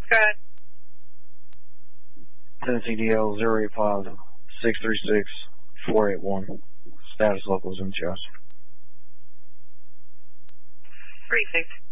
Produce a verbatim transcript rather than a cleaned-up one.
Go ahead. Tennessee D L zero eight five six three six four eight one. Status locals in charge. Three six.